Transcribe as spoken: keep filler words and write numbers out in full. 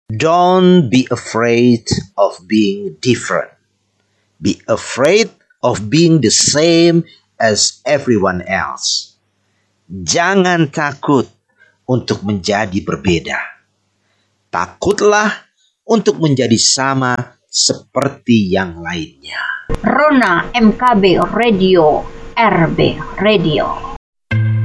Don't be afraid of being different. Be afraid of being the same as everyone else. Jangan takut untuk menjadi berbeda. Takutlah untuk menjadi sama seperti yang lainnya. Rona M K B Radio, R B Radio.